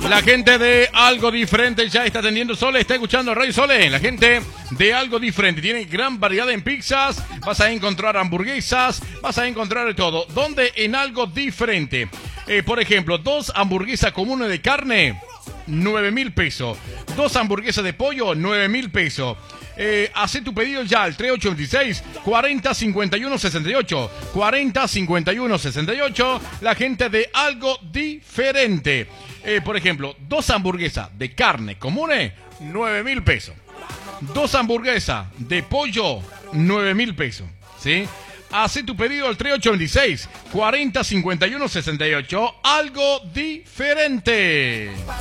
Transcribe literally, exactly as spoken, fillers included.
La gente de Algo Diferente ya está atendiendo. Sole, está escuchando Radio Sole. La gente de Algo Diferente tiene gran variedad en pizzas. Vas a encontrar hamburguesas, vas a encontrar de todo. ¿Dónde? En Algo Diferente. Eh, por ejemplo, dos hamburguesas comunes de carne, nueve mil pesos. Dos hamburguesas de pollo, nueve mil pesos. Eh, Hacé tu pedido ya al tres ocho seis, cuarenta, cincuenta y uno, sesenta y ocho. cuarenta, cincuenta y uno, sesenta y ocho. La gente de Algo Diferente. Eh, por ejemplo, dos hamburguesas de carne comunes, nueve mil pesos. Dos hamburguesas de pollo, nueve mil pesos. ¿Sí? Hacé tu pedido al tres ocho seis, cuarenta, cincuenta y uno, sesenta y ocho. Algo Diferente.